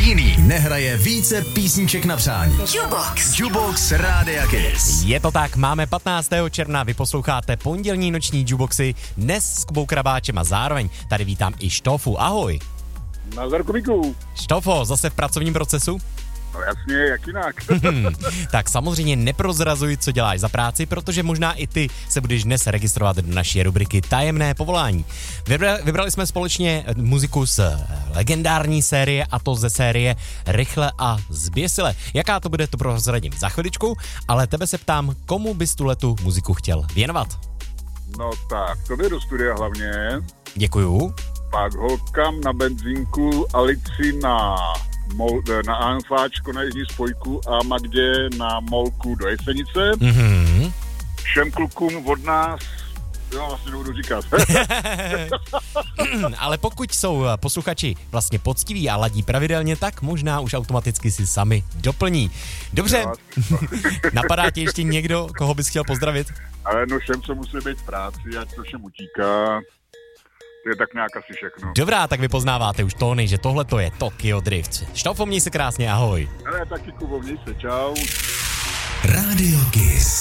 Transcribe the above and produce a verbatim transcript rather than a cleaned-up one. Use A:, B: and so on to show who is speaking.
A: jiný nehraje více písniček na přání.
B: Jubox.
A: Jubox Rádia Kiss.
C: Je to tak, máme patnáctého června, vy posloucháte pondělní noční Juboxy, dnes s Kubou Krabáčem a zároveň tady vítám i Štofu, ahoj.
D: Nazdar, Kubíku.
C: Šťofo, zase v pracovním procesu?
D: No jasně, jak jinak.
C: Tak samozřejmě neprozrazuj, co děláš za práci, protože možná i ty se budeš dnes registrovat do naší rubriky Tajemné povolání. Vybra- vybrali jsme společně muziku z legendární série, a to ze série Rychle a zběsile. Jaká to bude, to prozradím za chviličku, ale tebe se ptám, komu bys tuhletu muziku chtěl věnovat?
D: No tak, to jde do studia hlavně.
C: Děkuju.
D: Pak holkám na benzínku, Alici na, mol, na AMFáčko na jižní spojku a Magdě na molku do Jesenice.
C: Mhm.
D: Všem klukům od nás, jo, vlastně nebudu říkat.
C: Ale pokud jsou posluchači vlastně poctiví a ladí pravidelně, tak možná už automaticky si sami doplní. Dobře, napadá ti ještě někdo, koho bys chtěl pozdravit?
D: Ale no všem, co musí být v práci, ať to všem utíká. To je tak nějak asi všechno.
C: Dobrá, tak vy poznáváte už tóny, že tohle to je Tokyo Drift. Štofo, měj se krásně, ahoj.
D: Ale taky Kubo, měj se, čau.
A: Rádio Kiss.